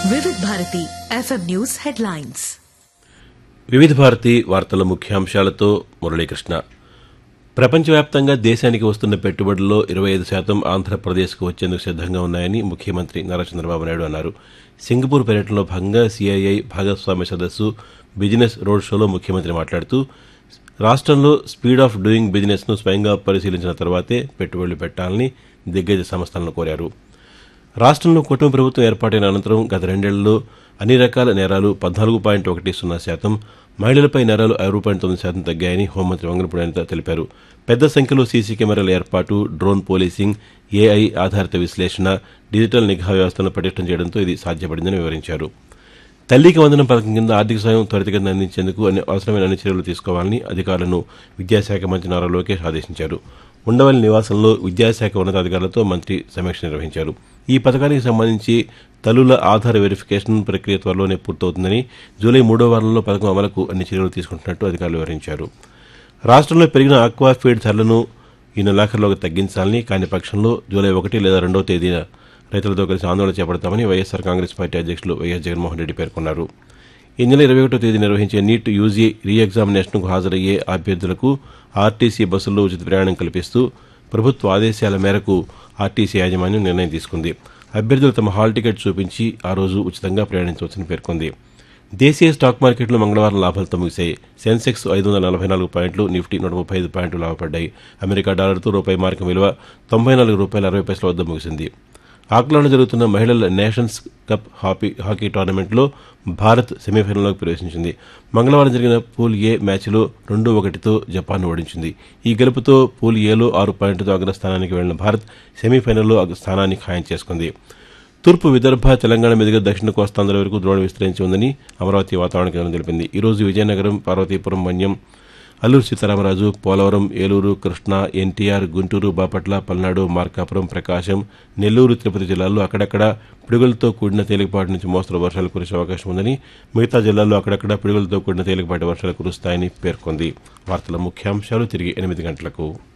వివిధ Bharati FM news headlines. వివిధ భారతి వార్తల ముఖ్యాంశాలతో మురళీకృష్ణ. ప్రపంచవ్యాప్తంగా దేశానికి వస్తున్న పెట్టుబడుల్లో 25% ఆంధ్రప్రదేశ్కు వచ్చేందుకు సిద్దంగా ఉన్నాయని ముఖ్యమంత్రి నారా చంద్రబాబు నాయుడు అన్నారు. సింగపూర్ పర్యటనలో భాగంగా సిఐఐ భాగస్వామ్య సదస్సు బిజినెస్ రోడ్ షోలో ముఖ్యమంత్రి మాట్లాడుతూ రాష్ట్రంలో స్పీడ్ ఆఫ్ డూయింగ్ బిజినెస్ను స్వయంగా పరిశీలించిన తర్వాతే పెట్టుబడులు పెట్టాలని దిగ్గజ సంస్థలను కోరారు. రాష్ట్రంలో కూటమి ప్రభుత్వం ఏర్పాటైన అనంతరం గత 2 ఏళ్లలో అన్ని రకాల నేరాలు 14.10%, మహిళలపై నేరాలు 6.9% తగ్గాయని హోంమంత్రి వంగలపూడి అనిత తెలిపారు. పెద్ద సంఖ్యలో సీసీ కెమెరాల ఏర్పాటు, డ్రోన్ పోలీసింగ్, ఏఐ ఆధారిత విశ్లేషణ, డిజిటల్ నిఘా వ్యవస్థను పటిష్టం చేయడంతో ఇది సాధ్యపడిందని వివరించారు. తల్లికి వందనం పథకం కింద ఆర్థిక సాయం త్వరితగతిన అందించేందుకు అవసరమైన అన్ని చర్యలు తీసుకోవాలని అధికారులను విద్యాశాఖ మంత్రి నారా లోకేష్ ఆదేశించారు. ఉండవల్లి నివాసంలో విద్యాశాఖ ఉన్నతాధికారులతో మంత్రి సమీక్ష నిర్వహించారు. ఈ పథకానికి సంబంధించి తల్లుల ఆధార్ వెరిఫికేషన్ ప్రక్రియ త్వరలోనే పూర్తవుతుందని, జూలై 3వ వారంలో పథకం అమలుకు అన్ని చర్యలు తీసుకుంటున్నట్టు అధికారులు వివరించారు. రాష్ట్రంలో పెరిగిన ఆక్వా ఫీడ్ ధరలను ఈ నెలాఖరులోగా తగ్గించాలని, కాని పక్షంలో జూలై 1 లేదా 2వ తేదీన రైతులతో కలిసి ఆందోళన చేపడతామని వైఎస్సార్ కాంగ్రెస్ పార్టీ అధ్యక్షులు వైఎస్ జగన్మోహన్ రెడ్డి పేర్కొన్నారు. ఈ నెల 21వ తేదీ నిర్వహించే నీట్ యూజీ రీ ఎగ్జామినేషన్కు హాజరయ్యే అభ్యర్థులకు ఆర్టీసీ బస్సుల్లో ఉచిత ప్రయాణం కల్పిస్తూ ప్రభుత్వ ఆదేశాల మేరకు ఆర్టీసీ యాజమాన్యం నిర్ణయం తీసుకుంది. అభ్యర్థులు తమ హాల్ టికెట్ చూపించి ఆ రోజు ఉచితంగా ప్రయాణించవచ్చని పేర్కొంది. దేశీయ స్టాక్ మార్కెట్లు మంగళవారం లాభాలతో ముగిశాయి. సెన్సెక్స్ 544 పాయింట్లు, నిఫ్టీ 135 పాయింట్లు లాభపడ్డాయి. అమెరికా డాలర్తో రూపాయి మార్కం విలువ $94.60 వద్ద ముగిసింది. ఆక్లాండ్లో జరుగుతున్న మహిళల నేషన్స్ కప్ హాకీ టోర్నమెంట్లో భారత్ సెమీఫైనల్లోకి ప్రవేశించింది. మంగళవారం జరిగిన పూల్ ఏ మ్యాచ్లో 2-1తో జపాన్ను ఓడించింది. ఈ గెలుపుతో పూల్ ఏలో 6 పాయింట్లతో అగ్రస్థానానికి వెళ్లిన భారత్ సెమీఫైనల్లో స్థానాన్ని ఖాయం చేసుకుంది. తూర్పు విదర్భ, తెలంగాణ మీదుగా దక్షిణ కోస్తాంధ్ర వరకు ద్రోణి విస్తరించి ఉందని అమరావతి వాతావరణ కేంద్రం తెలిపింది. ఈ రోజు విజయనగరం, పార్వతీపురం, మన్యం, అల్లూరు సీతారామరాజు, పోలవరం, ఏలూరు, కృష్ణా, ఎన్టీఆర్, గుంటూరు, బాపట్ల, పల్నాడు, మార్కాపురం, ప్రకాశం, నెల్లూరు, తిరుపతి జిల్లాల్లో అక్కడక్కడ పిడుగులతో కూడిన తేలికపాటి నుంచి మోస్తరు వర్షాలు కురిసే అవకాశం ఉందని, మిగతా జిల్లాల్లో అక్కడక్కడ పిడుగులతో కూడిన తేలికపాటి వర్షాలు కురుస్తాయని పేర్కొంది. వార్తల ముఖ్యాంశాలు తిరిగి 8 గంటలకు.